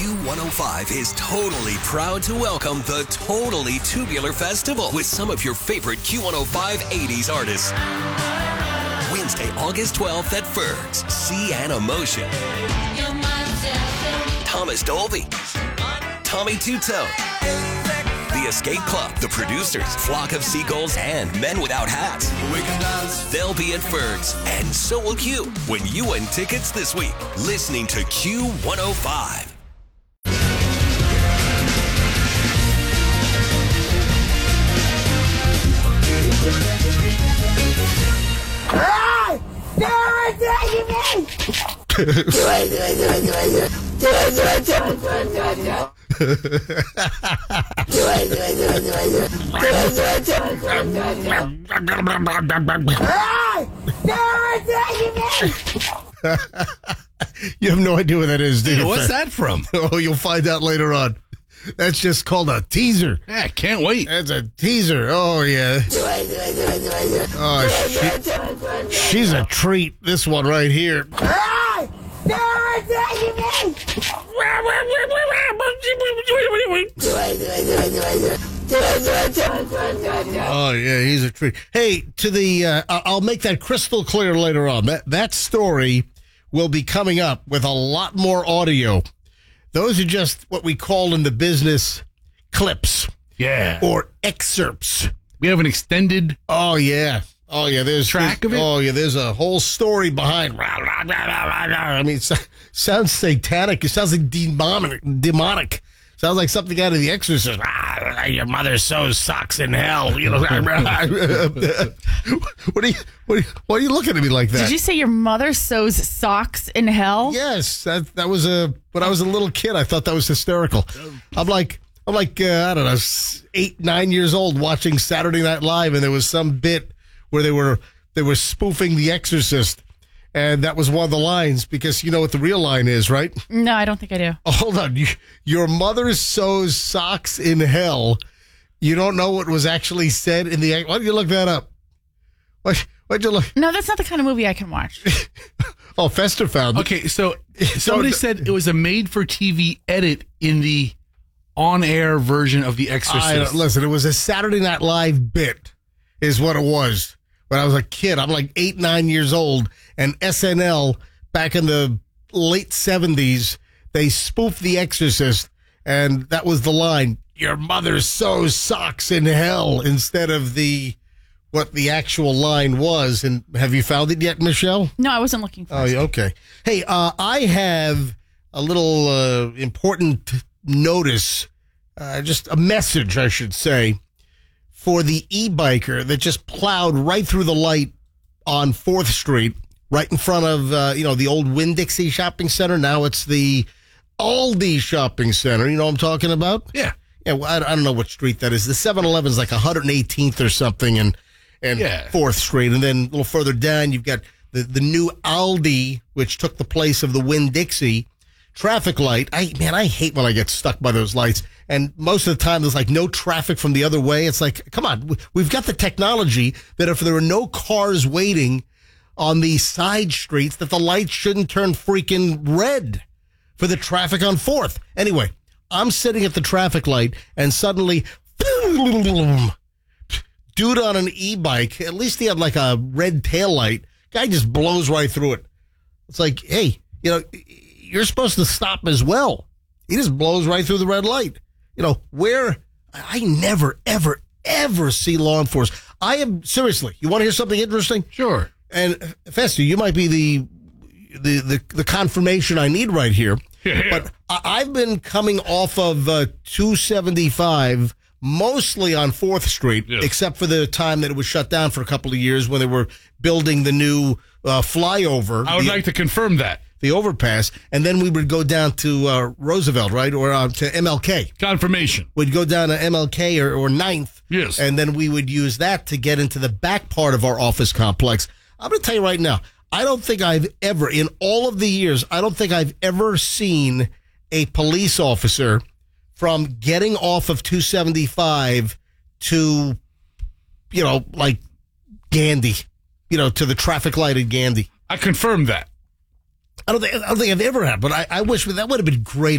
Q105 is totally proud to welcome the Totally Tubular Festival with some of your favorite Q105 80s artists. Wednesday, August 12th at Ferg's. Sea and Emotion. Thomas Dolby. Tommy Tutone. The Escape Club, The Producers, Flock of Seagulls, and Men Without Hats. They'll be at Ferg's, and so will you when you win tickets this week. Listening to Q105. Ah! They're attacking me! You have no idea what that is, do you? What's that from? Oh, you'll find out later on. That's just called a teaser. Yeah, can't wait. That's a teaser. Oh, yeah. Oh, she's a treat. This one right here. Ah! They're attacking me! Oh, yeah, he's a treat. Hey, to the, I'll make that crystal clear later on. That story will be coming up with a lot more audio. Those are just what we call in the business clips. Yeah. Or excerpts. We have an extended Oh, yeah. Oh, yeah. There's track of it? Oh, yeah. There's a whole story behind. I mean, it sounds satanic. It sounds like demonic. Sounds like something out of The Exorcist. Your mother sews socks in hell. You know. Why are you looking at me like that? Did you say your mother sews socks in hell? Yes, that was when I was a little kid. I thought that was hysterical. I'm like I don't know, 8, 9 years old watching Saturday Night Live, and there was some bit where they were spoofing The Exorcist, and that was one of the lines, because you know what the real line is, right? No, I don't think I do. Oh, hold on, your mother sews socks in hell. You don't know what was actually said in the. Why don't you look that up? Why'd you look? No, that's not the kind of movie I can watch. Oh, Fester found it. Okay, so somebody said it was a made-for-TV edit in the on-air version of The Exorcist. Listen, it was a Saturday Night Live bit is what it was. When I was a kid, I'm like 8, 9 years old, and SNL, back in the late 70s, they spoofed The Exorcist, and that was the line, your mother sews socks in hell, instead of what the actual line was. And have you found it yet, Michelle? No, I wasn't looking for it. Oh, okay. Hey, I have a little important notice, just a message, I should say, for the e-biker that just plowed right through the light on 4th Street, right in front of, the old Winn-Dixie Shopping Center. Now it's the Aldi Shopping Center. You know what I'm talking about? Yeah. Yeah, well, I don't know what street that is. The 7-Eleven is like 118th or something, and yeah. 4th Street. And then a little further down, you've got the new Aldi, which took the place of the Winn-Dixie traffic light. I hate when I get stuck by those lights. And most of the time, there's like no traffic from the other way. It's like, come on, we've got the technology that if there are no cars waiting on the side streets, that the lights shouldn't turn freaking red for the traffic on 4th. Anyway, I'm sitting at the traffic light, and suddenly, dude on an e-bike, at least he had like a red tail light, guy just blows right through it. It's like, hey, you're supposed to stop as well. He just blows right through the red light. Where I never, ever, ever see law enforcement. I am, seriously, you want to hear something interesting? Sure. And Fester, you might be the confirmation I need right here. Yeah. But I've been coming off of 275 mostly on 4th Street, yes, except for the time that it was shut down for a couple of years when they were building the new flyover. I would like to confirm that. The overpass, and then we would go down to Roosevelt, right, or to MLK. Confirmation. We'd go down to MLK or 9th, yes, and then we would use that to get into the back part of our office complex. I'm going to tell you right now, I don't think I've ever, in all of the years, I don't think I've ever seen a police officer from getting off of 275 to, like Gandhi, to the traffic light at Gandhi. I confirm that. I don't think I've ever had, but I wish that would have been great.